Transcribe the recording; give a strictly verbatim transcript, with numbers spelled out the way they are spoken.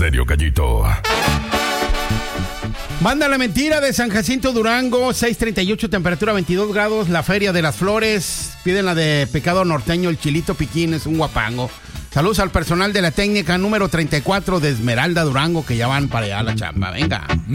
Estéreo, Gallito. Banda La Mentira de San Jacinto, Durango, seis treinta y ocho, temperatura veintidós grados. La Feria de las Flores. Piden la de Pecado Norteño, el Chilito Piquín, es un guapango. Saludos al personal de la técnica número treinta y cuatro de Esmeralda, Durango, que ya van para allá a la chamba. Venga.